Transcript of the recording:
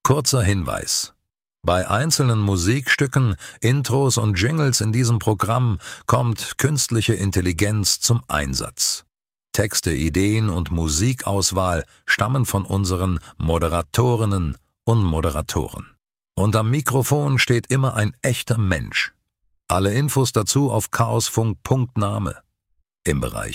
Kurzer Hinweis: Bei einzelnen Musikstücken, Intros und Jingles in diesem Programm kommt künstliche Intelligenz zum Einsatz. Texte, Ideen und Musikauswahl stammen von unseren Moderatorinnen und Moderatoren. Und am Mikrofon steht immer ein echter Mensch. Alle Infos dazu auf chaosfunk.name. Im Bereich